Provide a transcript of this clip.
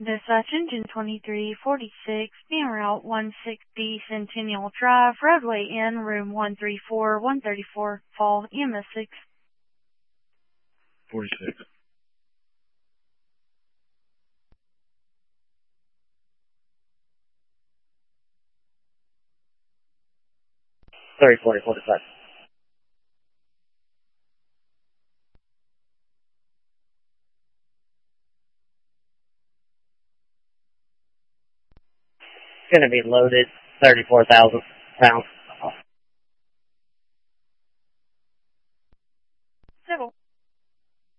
Dispatch Engine 2346, being route 160 Centennial Drive, roadway N, room 134, 134, fall, EMS 6. 46. 3040, 45. It's going to be loaded, 34,000 pounds.